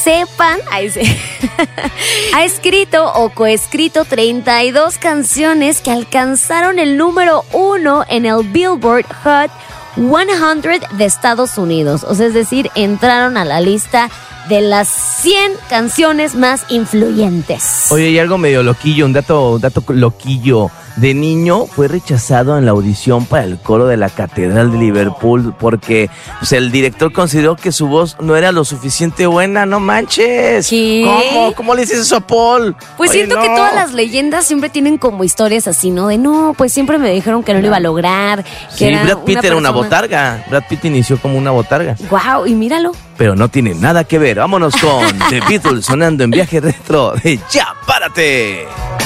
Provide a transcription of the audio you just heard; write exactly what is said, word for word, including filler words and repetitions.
sepan, ahí se, ha escrito o coescrito treinta y dos canciones que alcanzaron el número uno en el Billboard Hot cien de Estados Unidos. O sea, es decir, entraron a la lista de las cien canciones más influyentes. Oye, y algo medio loquillo, un dato, un dato loquillo. De niño fue rechazado en la audición para el coro de la Catedral de Liverpool porque pues, el director consideró que su voz no era lo suficiente buena. ¡No manches! ¿Qué? ¿Cómo? ¿Cómo le dices eso a Paul? Pues Oye, siento no. que todas las leyendas siempre tienen como historias así, ¿no? De no, pues siempre me dijeron que no lo iba a lograr. Que Sí, era Brad Pitt una era una persona... botarga. Brad Pitt inició como una botarga. Wow, y míralo. Pero no tiene nada que ver. Vámonos con The Beatles sonando en Viaje Retro de Ya Párate.